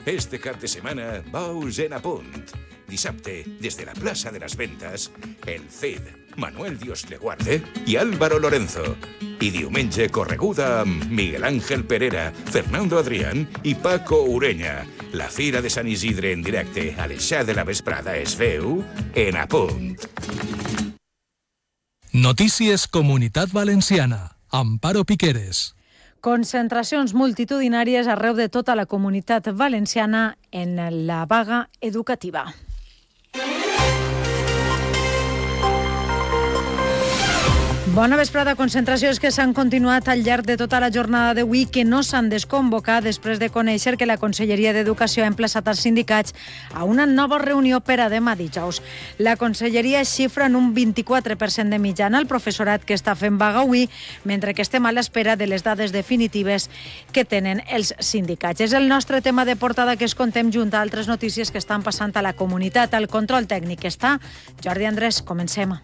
Este cap de setmana, Bous en Apunt. Dissabte, des de la plaça de les Ventes, el Cid, Manuel Dios le guarde i Álvaro Lorenzo. I diumenge, correguda amb Miguel Ángel Perera, Fernando Adrián i Paco Ureña. La Fira de Sant Isidre en directe a les 7 de la vesprada es veu en Apunt. Notícies Comunitat Valenciana. Amparo Piqueres. Concentracions multitudinàries arreu de tota la comunitat valenciana en la vaga educativa. Bona vesprada. Concentracions que s'han continuat al llarg de tota la jornada d'avui, que no s'han desconvocat després de conèixer que la Conselleria d'Educació ha emplaçat els sindicats a una nova reunió per a demà dijous. La Conselleria xifra en un 24% de mitjana el professorat que està fent vaga avui, mentre que estem a l'espera de les dades definitives que tenen els sindicats. És el nostre tema de portada que es contem junt a altres notícies que estan passant a la comunitat. El control tècnic està Jordi Andrés. Comencem.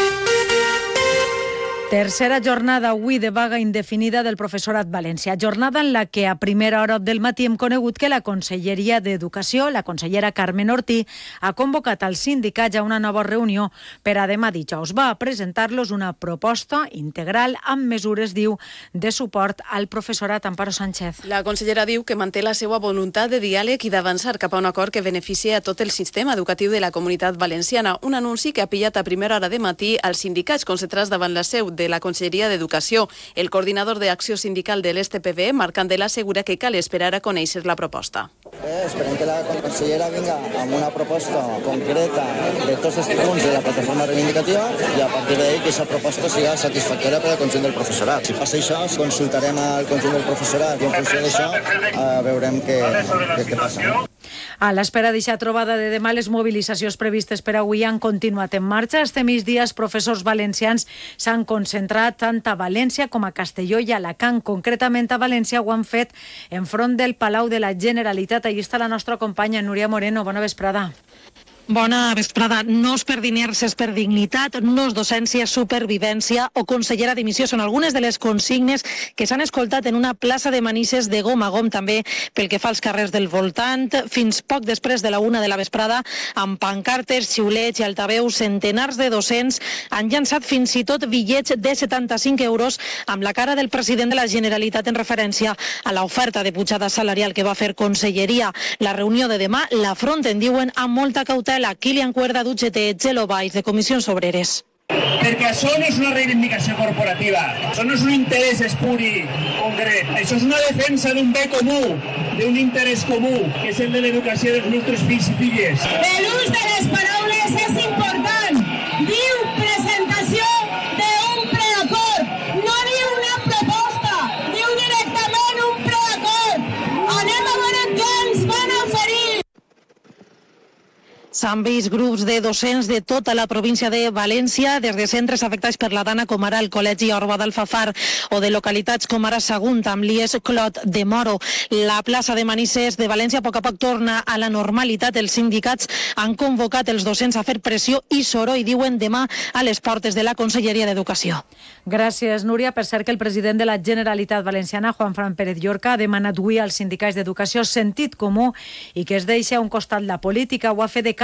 Tercera jornada avui de vaga indefinida del professorat valencià. Jornada en la que a primera hora del matí hem conegut que la Conselleria d'Educació, la consellera Carmen Ortí, ha convocat als sindicats a una nova reunió per a demà dijous. Va a presentar-los una proposta integral amb mesures, diu, de suport al professorat. Amparo Sánchez. La consellera diu que manté la seva voluntat de diàleg i d'avançar cap a un acord que beneficia a tot el sistema educatiu de la comunitat valenciana. Un anunci que ha pillat a primera hora de matí als sindicats concentrats davant la seu de la Conselleria d'Educació. El coordinador d'acció sindical de l'STPB, Marc Candela, assegura que cal esperar a conèixer la proposta. Esperem que la consellera vinga amb una proposta concreta de tots els punts de la plataforma reivindicativa i a partir d'ahí que aquesta proposta siga satisfactòria per al conjunt del professorat. Si passa això, consultarem al conjunt del professorat i en funció d'això veurem què passa. A l'espera d'aquesta trobada de demà, les mobilitzacions previstes per avui han continuat en marxa. Este migdia, els professors valencians s'han concentrat tant a València com a Castelló i a Alacant. Concretament a València ho han fet enfront del Palau de la Generalitat. Allí està la nostra companya Núria Moreno. Bona vesprada. Bona vesprada. No és per diners, és per dignitat, no és docència, supervivència o consellera dimissió. Són algunes de les consignes que s'han escoltat en una plaça de Manises de gom a gom, també pel que fa als carrers del voltant. Fins poc després de la 1 de la vesprada, amb pancartes, xiulets i altaveus, centenars de docents han llançat fins i tot bitllets de 75 euros amb la cara del president de la Generalitat en referència a l'oferta de pujada salarial que va fer Conselleria. La reunió de demà l'afronten, diuen, amb molta cautela. Kilian Cuerda, d'UGT, Gelo Valls, de Comissions Obreres. Perquè això no és una reivindicació corporativa, això no és un interès espuri concret, això és una defensa d'un bé comú, d'un interès comú, que és el de l'educació dels nostres fills i filles. L'ús de les paraules és important. Diu presentació d'un preacord, no diu una proposta, diu directament un preacord. Anem a veure què ens van oferir. S'han vist grups de docents de tota la província de València, des de centres afectats per la Dana, com ara el Col·legi Orba d'Alfafar, o de localitats com ara Sagunt, amb l'IES Clot de Moro. La plaça de Manises de València a poc torna a la normalitat. Els sindicats han convocat els docents a fer pressió i soroll, diuen, demà a les portes de la Conselleria d'Educació. Gràcies, Núria. Per cert que el president de la Generalitat Valenciana, Juanfran Pérez Llorca, ha demanat avui als sindicats d'educació sentit comú i que es deixi a un costat la política. Ho ha fet de